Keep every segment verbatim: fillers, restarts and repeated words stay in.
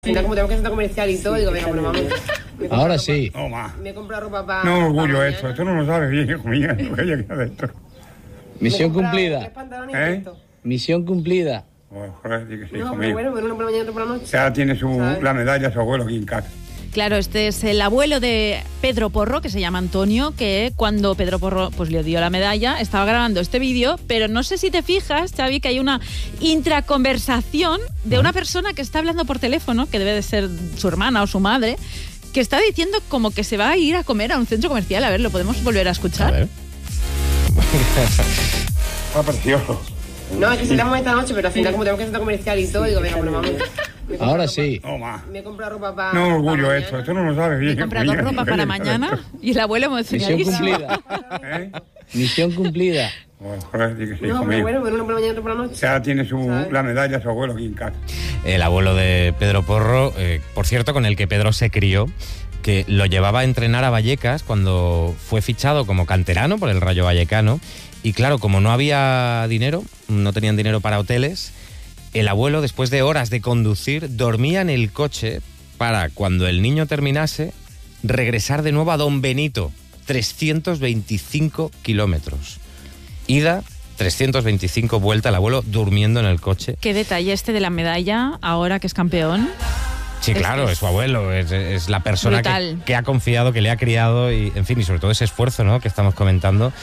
Al final, como tenemos que centro comercial y todo, digo, venga, pero vamos. Ahora sí. No, ma. Me he comprado ropa para... No, orgullo esto. Esto no lo sabes bien, hijo mío. Lo que ella queda de esto. Misión cumplida. ¿Eh? Misión cumplida. Oh, joder, di que sí, No, hijo pero mío. bueno, pero uno por la mañana, otro por la noche. Ya tiene su, ¿sabes? la medalla su abuelo aquí en casa. Claro, este es el abuelo de Pedro Porro, que se llama Antonio, que cuando Pedro Porro pues le dio la medalla, estaba grabando este vídeo, pero no sé si te fijas, Xavi, que hay una intraconversación de una persona que está hablando por teléfono, que debe de ser su hermana o su madre, que está diciendo como que se va a ir a comer a un centro comercial. A ver, ¿lo podemos volver a escuchar? A ver. Ah, precioso. No, es que saltamos esta noche, pero al final, como tenemos que centro comercial y todo, digo, venga, pero vamos. Ahora sí. No, ma. Me he comprado ropa para... No, orgullo para esto. mañana. Esto no lo sabes bien, He hijo comprado mío. ropa Lo que para ella queda de mañana esto. y el abuelo Misión emocionadísimo. cumplida. ¿Eh? Misión cumplida. Oh, joder, di que sí, No, hijo pero mío. bueno, pero uno por la mañana, otro por la noche. Ya tiene su, ¿sabes? la medalla su abuelo aquí en casa. El abuelo de Pedro Porro, eh, por cierto, con el que Pedro se crió, que lo llevaba a entrenar a Vallecas cuando fue fichado como canterano por el Rayo Vallecano. Y claro, como no había dinero, no tenían dinero para hoteles, el abuelo, después de horas de conducir, dormía en el coche para, cuando el niño terminase, regresar de nuevo a Don Benito. trescientos veinticinco kilómetros. Ida, trescientos veinticinco, vuelta, el abuelo durmiendo en el coche. Qué detalle este de la medalla, ahora que es campeón. Sí, Es claro, que es su abuelo, es, es la persona que, brutal. que ha confiado, que le ha criado y, en fin, y sobre todo ese esfuerzo, ¿no?, que estamos comentando.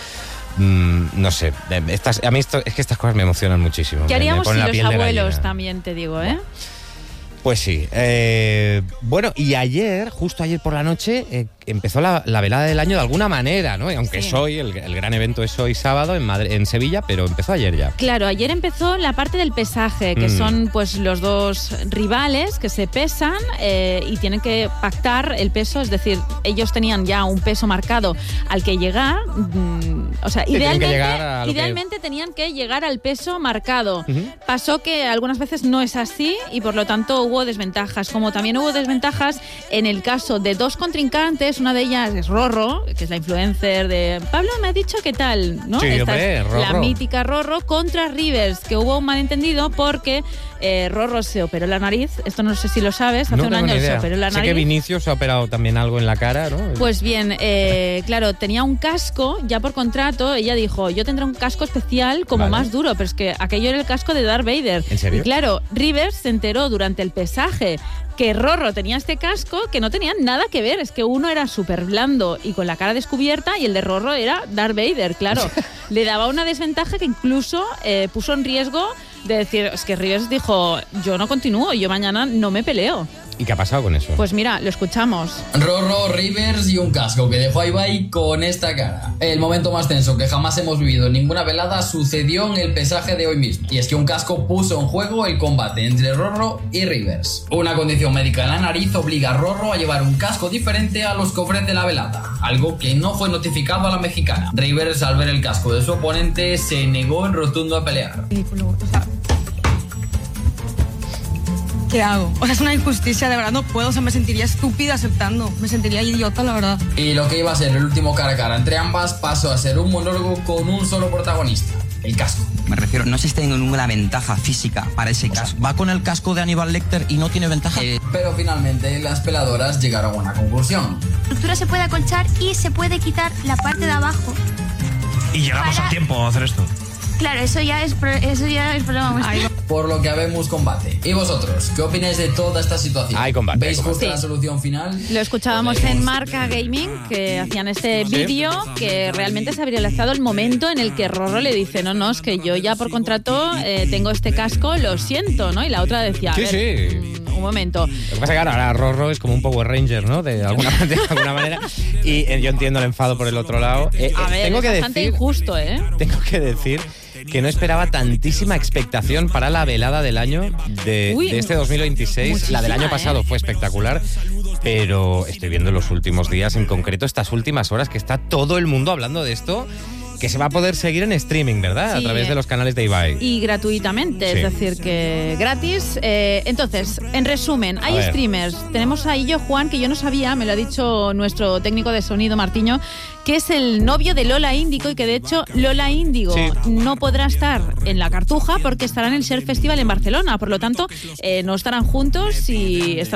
Mm, no sé, estas, a mí esto, es que estas cosas me emocionan muchísimo. ¿Qué me- me haríamos ponen si la los piel de abuelos gallina. también, te digo, eh? Pues sí. Eh, bueno, y ayer, justo ayer por la noche, eh, empezó la, la velada del año de alguna manera, ¿no? Y aunque Sí. es hoy, el, el gran evento es hoy sábado en, Madrid, en Sevilla, pero empezó ayer ya. Claro, ayer empezó la parte del pesaje, que Mm. son pues los dos rivales que se pesan eh, y tienen que pactar el peso, es decir, ellos tenían ya un peso marcado al que llegar, mm, o sea, Sí, tienen que idealmente, llegar a lo que- idealmente tenían que llegar al peso marcado. Ujú. Pasó que algunas veces no es así y por lo tanto hubo desventajas, como también hubo desventajas en el caso de dos contrincantes, una de ellas es Rorro, que es la influencer de Pablo me ha dicho qué tal, ¿no? Sí, Esta hombre, es Rorro. la mítica Rorro contra Rivers, que hubo un malentendido porque eh, Rorro se operó la nariz, esto no sé si lo sabes, hace No un tengo año ni se idea. operó la Sé que nariz. Vinicius se ha operado también algo en la cara, ¿no? Pues bien, eh, claro, tenía un casco, ya por contrato, ella dijo, yo tendré un casco especial como Vale. más duro, pero es que aquello era el casco de Darth Vader. ¿En serio? Y claro, Rivers se enteró durante el pesaje que Rorro tenía este casco que no tenía nada que ver, es que uno era súper blando y con la cara descubierta y el de Rorro era Darth Vader, claro. Le daba una desventaja que incluso eh, puso en riesgo de decir, es que Rivers dijo, yo no continúo, yo mañana no me peleo. ¿Y qué ha pasado con eso? Pues mira, lo escuchamos. Rorro, Rivers y un casco que dejó a Ibai con esta cara. El momento más tenso que jamás hemos vivido en ninguna velada sucedió en el pesaje de hoy mismo. Y es que un casco puso en juego el combate entre Rorro y Rivers. Una condición médica en la nariz obliga a Rorro a llevar un casco diferente a los que ofrece la velada, algo que no fue notificado a la mexicana. Rivers, al ver el casco de su oponente, se negó en rotundo a pelear. Ridículo, o sea, ¿qué hago? O sea, es una injusticia, de verdad no puedo, o sea, me sentiría estúpida aceptando, me sentiría idiota, la verdad. Y lo que iba a ser el último cara a cara entre ambas pasó a ser un monólogo con un solo protagonista, el casco. Me refiero, no se está teniendo ninguna ventaja física para ese casco. Va con el casco de Aníbal Lecter y no tiene ventaja. Eh, Pero finalmente las peladoras llegaron a una conclusión. La estructura se puede acolchar y se puede quitar la parte de abajo. Y llegamos Para- a tiempo a hacer esto. Claro, eso ya es, pro- eso ya es problema vuestro. Por lo que habemos combate. ¿Y vosotros? ¿Qué opináis de toda esta situación? Hay combate, ¿Veis hay combate. justa la solución final? Lo escuchábamos en Marca Gaming, que hacían este vídeo que realmente se ha viralizado el momento en el que Rorro le dice, no, no, es que yo ya por contrato eh, tengo este casco, lo siento, ¿no? Y la otra decía, a Sí, ver, sí. mm, un momento. Lo que pasa es que claro, ahora Rorro es como un Power Ranger, ¿no? De alguna, de alguna manera. Y eh, yo entiendo el enfado por el otro lado. Eh, A eh, ver, tengo es que bastante decir, injusto, ¿eh? tengo que decir que no esperaba tantísima expectación para la velada del año de, Uy, de este dos mil veintiséis. La del año muchísima, pasado ¿eh? fue espectacular, pero estoy viendo en los últimos días, en concreto estas últimas horas, que está todo el mundo hablando de esto, que se va a poder seguir en streaming, ¿verdad? Sí, a través de los canales de Ibai. Y gratuitamente, Sí. es decir, que gratis. Eh, entonces, en resumen, hay A ver. streamers. Tenemos a Illo Juan, que yo no sabía, me lo ha dicho nuestro técnico de sonido, Martiño, que es el novio de Lola Índigo y que de hecho Lola Índigo Sí. no podrá estar en la Cartuja porque estará en el Share Festival en Barcelona. Por lo tanto, eh, no estarán juntos y estarán